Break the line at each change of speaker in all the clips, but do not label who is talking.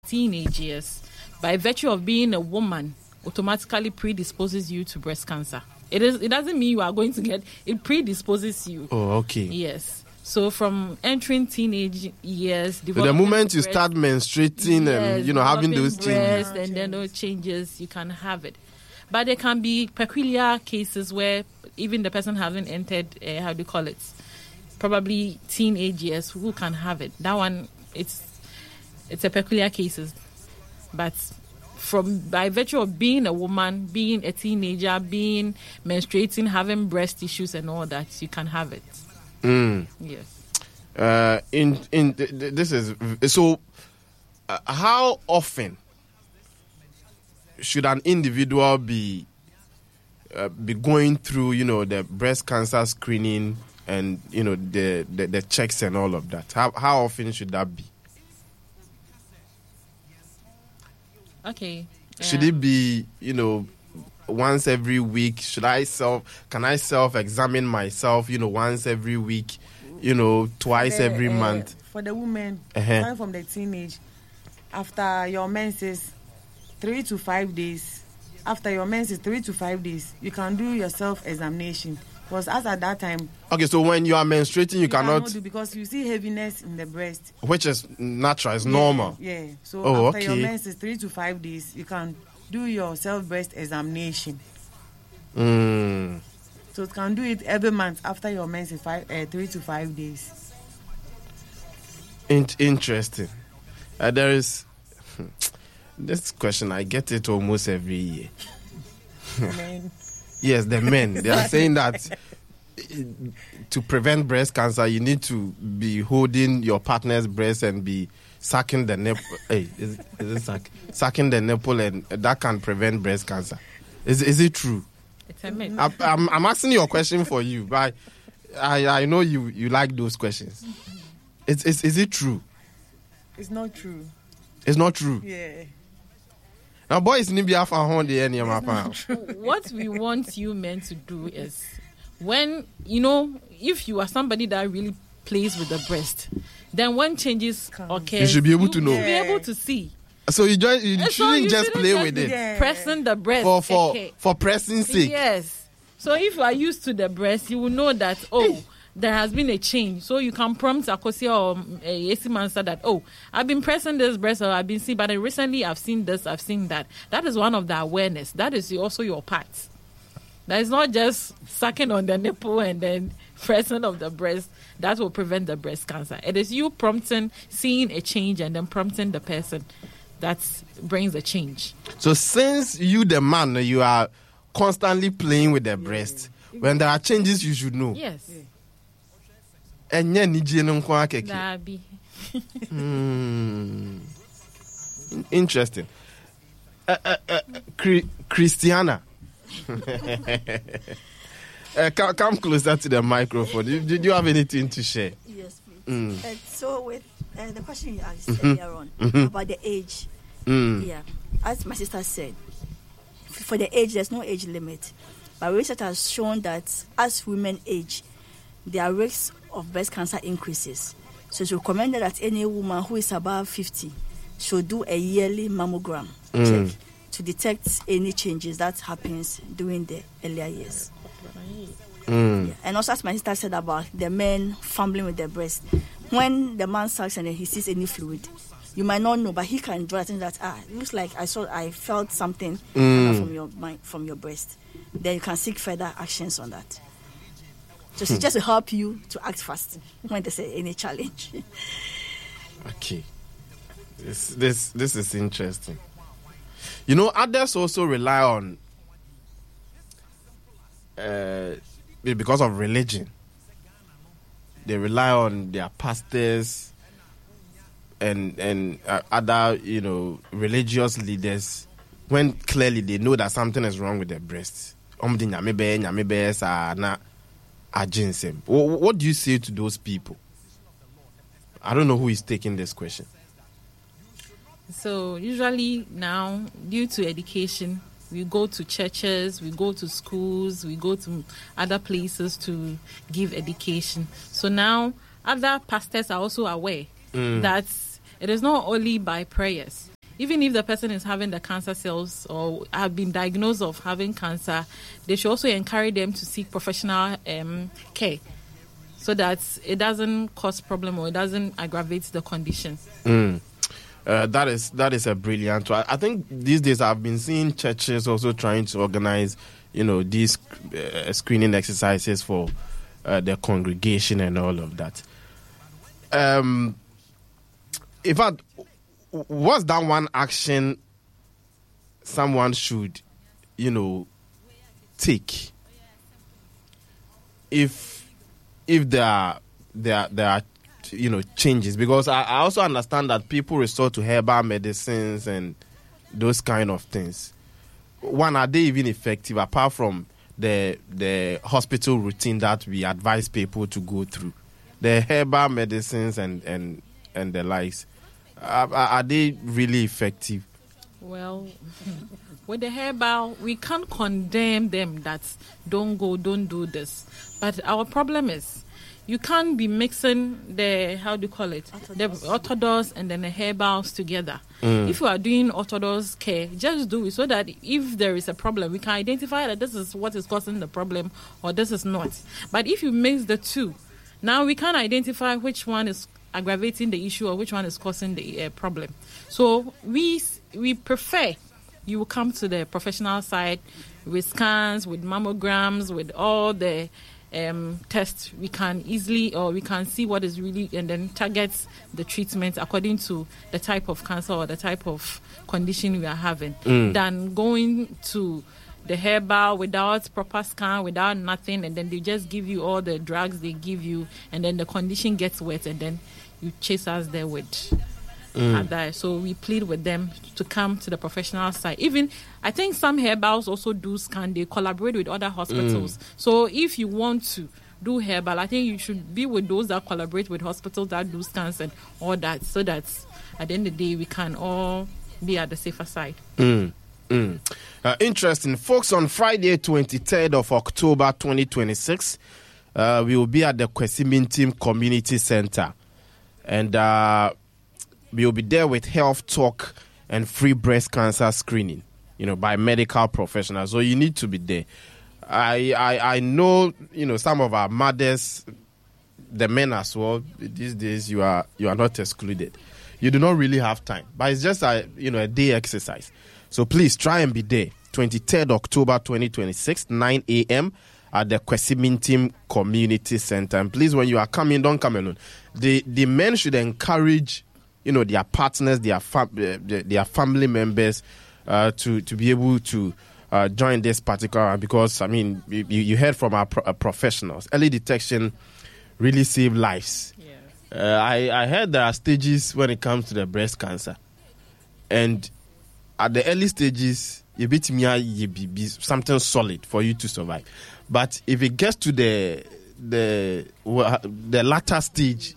teenage years, by virtue of being a woman, automatically predisposes you to breast cancer. It doesn't mean you are going to get it. Predisposes you.
Oh, okay.
Yes. So from entering teenage years,
so the moment you start menstruating and having those changes,
and then those changes, you can have it. But there can be peculiar cases where even the person hasn't entered, probably teenage years, who can have it. That one, it's a peculiar cases. But by virtue of being a woman, being a teenager, being menstruating, having breast issues and all that, you can have it. Yes.
This is so. How often should an individual be going through, the breast cancer screening and the checks and all of that? How often should that be?
Okay.
Should it be, once every week? Can I self-examine myself, once every week, twice every month?
For the women, starting from the teenage, after your menses, 3 to 5 days. After your menses, 3 to 5 days, you can do your self-examination. Because as at that time...
Okay, so when you are menstruating, you cannot
do, because you see heaviness in the breast.
Which is natural, it's normal.
Yeah, so after your menses, 3 to 5 days, you can do your self-breast examination. So you can do it every month after your menses, 3 to 5 days.
Interesting. There is... This question, I get it almost every year.
Men.
Yes, the men. They are saying that to prevent breast cancer, you need to be holding your partner's breast and be sucking the nipple. Hey, is it sucking the nipple, and that can prevent breast cancer. Is it true?
It's a myth.
I'm asking you a question for you, but I know you like those questions. Is it true?
It's not true.
It's not true.
Yeah.
Now, boys, what
we want you men to do is, when, if you are somebody that really plays with the breast, then when changes occur,
you should be able to know.
You be able to see.
So you shouldn't just play with it.
Pressing the breast.
For pressing sake.
Yes. So if you are used to the breast, you will know that, there has been a change. So you can prompt Akosia or Esimansa that, I've been pressing this breast, or I've been seeing, but recently I've seen this, I've seen that. That is one of the awareness. That is also your part. That is not just sucking on the nipple and then pressing of the breast. That will prevent the breast cancer. It is you prompting, seeing a change, and then prompting the person. That brings a change. So
since you, the man, you are constantly playing with the breast, when there are changes, you should know.
Yes.
Interesting. Christiana. Come closer to the microphone. Did you have anything to share?
Yes, please. So with the question you asked earlier on about the age, as my sister said, for the age, there's no age limit. But research has shown that as women age, their risks of breast cancer increases. So it's recommended that any woman who is above 50 should do a yearly mammogram check to detect any changes that happens during the earlier years. Yeah. And also, as my sister said about the men fumbling with their breast, when the man sucks and then he sees any fluid, you might not know, but he can draw attention that it looks like I felt something from your breast. Then you can seek further actions on that. Just to help you to act fast when there's any challenge.
Okay, this is interesting. Others also rely on because of religion. They rely on their pastors and other religious leaders when clearly they know that something is wrong with their breasts. What do you say to those people? I don't know who is taking this question.
So usually now, due to education, we go to churches, we go to schools, we go to other places to give education. So now other pastors are also aware that it is not only by prayers. even if the person is having the cancer cells or have been diagnosed of having cancer, they should also encourage them to seek professional care so that it doesn't cause problem or it doesn't aggravate the condition.
That is a brilliant. I think these days I've been seeing churches also trying to organize, these screening exercises for their congregation and all of that. In fact, what's that one action someone should, take if there are changes? Because I also understand that people resort to herbal medicines and those kind of things. One, are they even effective apart from the hospital routine that we advise people to go through? The herbal medicines and the likes, are they really effective?
Well, with the herbal, we can't condemn them that don't do this. But our problem is, you can't be mixing the orthodox and then the herbals together. If you are doing orthodox care, just do it so that if there is a problem, we can identify that this is what is causing the problem or this is not. But if you mix the two, now we can't identify which one is aggravating the issue or which one is causing the problem. So we prefer you will come to the professional side with scans, with mammograms, with all the tests. We can see what is really, and then target the treatment according to the type of cancer or the type of condition we are having, than going to the herbal without proper scan, without nothing, and then they just give you all the drugs they give you, and then the condition gets worse, and then you chase us there with that. So we plead with them to come to the professional side. Even I think some herbals also do scan. They collaborate with other hospitals. So if you want to do herbal, I think you should be with those that collaborate with hospitals that do scans and all that, so that at the end of the day we can all be at the safer side.
Interesting. Folks, on Friday, 23rd of October 2026, we will be at the Kwesi Mintim Community Center. And we will be there with health talk and free breast cancer screening, by medical professionals. So you need to be there. I know, some of our mothers, the men as well, these days you are not excluded. You do not really have time. But it's just a day exercise. So please try and be there. 23rd October 2026, 9 a.m. at the Kwesi Mintim Community Center. And please, when you are coming, don't come alone. The men should encourage, their partners, their family members to be able to join this particular, because, you heard from our professionals. Early detection really save lives.
Yes.
I heard there are stages when it comes to the breast cancer. And at the early stages, you be something solid for you to survive. But if it gets to the latter stage,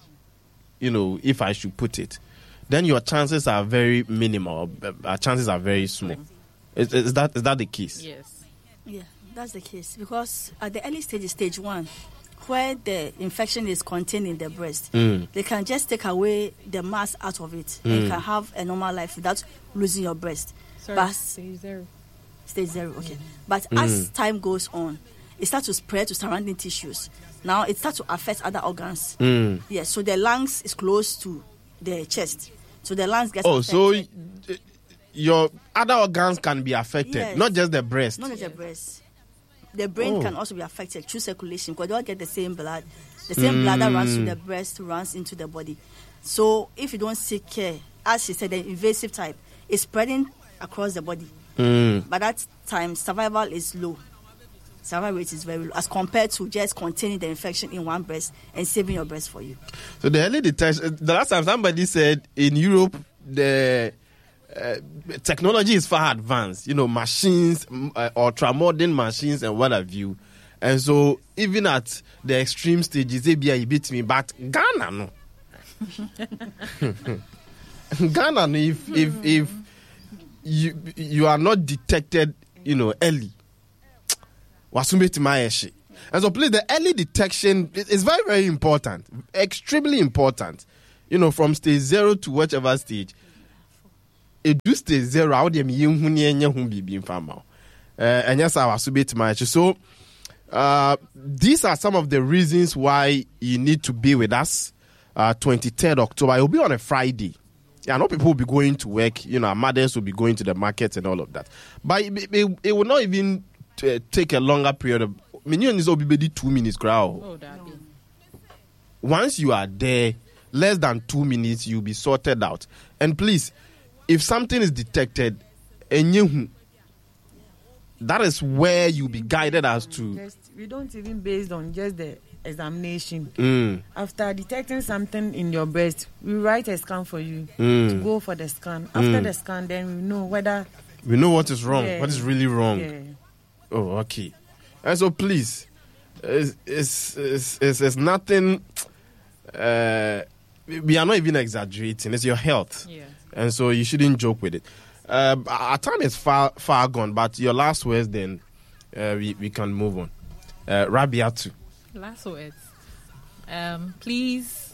if I should put it, then your chances are very minimal. Chances are very small. Is that the case?
Yes.
Yeah, that's the case. Because at the early stage, stage 1, where the infection is contained in the breast, they can just take away the mass out of it. And you can have a normal life without losing your breast.
Stage 0.
Stage 0, okay. But as time goes on, it starts to spread to surrounding tissues. Now it starts to affect other organs. Yes, so the lungs is close to the chest. So the lungs get affected.
So your other organs can be affected,
yes.
Not just the breast.
Not just the breast. The brain can also be affected through circulation, because they all get the same blood. The same blood that runs through the breast runs into the body. So if you don't seek care, as she said, the invasive type is spreading across the body. By that time, survival is low. Survival rate is very low as compared to just containing the infection in one breast and saving your breast for you. So
the early detection, the last time somebody said in Europe, the technology is far advanced. Machines, ultra-modern machines and what have you. And so even at the extreme stages, they beat me. But Ghana, no. Ghana, no, if you are not detected, early. And so please, the early detection is very, very important. Extremely important. From stage 0 to whichever stage. it do stay zero. How dem yin huni enye hun bibi mfama. And yes, I was a bit much. So, these are some of the reasons why you need to be with us. 23rd October. It will be on a Friday. I know people will be going to work. You know, mothers will be going to the market and all of that. But it will not even take a longer period of. Minion is only 2 minutes. Crowd. Once you are there, less than 2 minutes, you'll be sorted out. And please, if something is detected, that is where you'll be guided as to.
We don't even based on just the examination. After detecting something in your breast, we write a scan for you to go for the scan. After the scan, then we know whether
we know what is wrong, what is really wrong.
Yeah.
Oh, okay. And so please, it's nothing. We are not even exaggerating. It's your health, and so you shouldn't joke with it. Our time is far gone, but your last words, then we can move on. Rabiatu.
Last words. Please,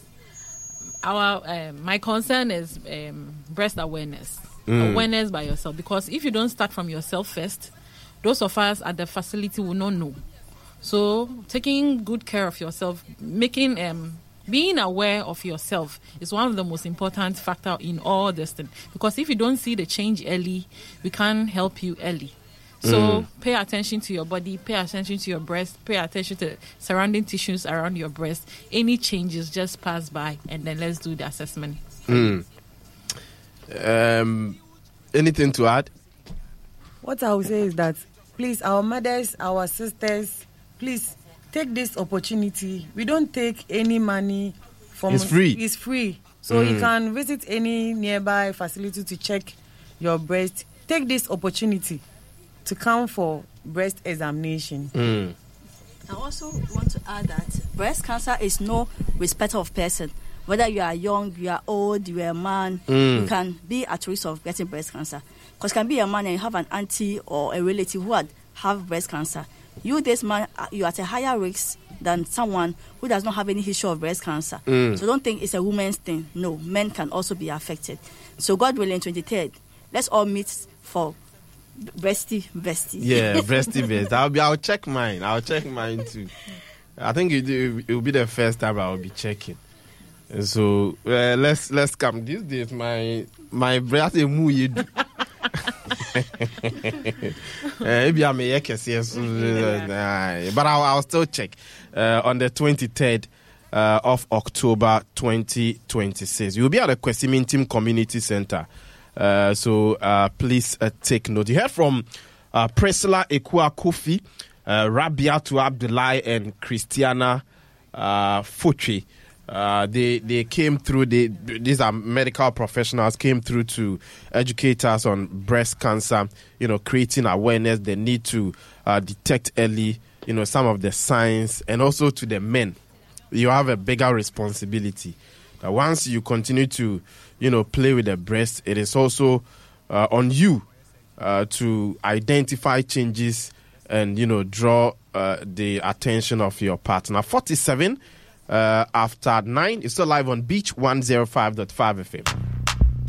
my concern is breast awareness. Awareness by yourself, because if you don't start from yourself first, those of us at the facility will not know. So taking good care of yourself, being aware of yourself is one of the most important factors in all this thing. Because if you don't see the change early, we can't help you early. So pay attention to your body, pay attention to your breast, pay attention to surrounding tissues around your breast. Any changes, just pass by, and then let's do the assessment.
Anything to add?
What I would say is that, please, our mothers, our sisters, please take this opportunity. We don't take any money from.
It's free.
It's free. So you can visit any nearby facility to check your breast. Take this opportunity to come for breast examination.
I also want to add that breast cancer is no respect of person. Whether you are young, you are old, you are a man, you can be at risk of getting breast cancer. Because you can be a man and you have an auntie or a relative who have breast cancer. You, this man, you are at a higher risk than someone who does not have any history of breast cancer. So don't think it's a woman's thing. No, men can also be affected. So God willing, 23rd, let's all meet for breasty.
Yeah, breasty. I'll check mine. I'll check mine too. I think it will be the first time I will be checking. And so let's come. These days my breast is moving. Maybe I'm a but I'll still check on the 23rd of October 2026. You'll be at the Kwesimintim Community Center. So please take note. You heard from Priscilla Ekua Kofi, Rabiatu Abdullahi, and Christiana Fuchi. They came through. These are medical professionals, came through to educate us on breast cancer. You know, creating awareness. They need to detect early. You know, some of the signs, and also to the men, you have a bigger responsibility. Once you continue to, play with the breast, it is also on you to identify changes and, draw the attention of your partner. 47 after 9 is still live on Beach 105.5 FM.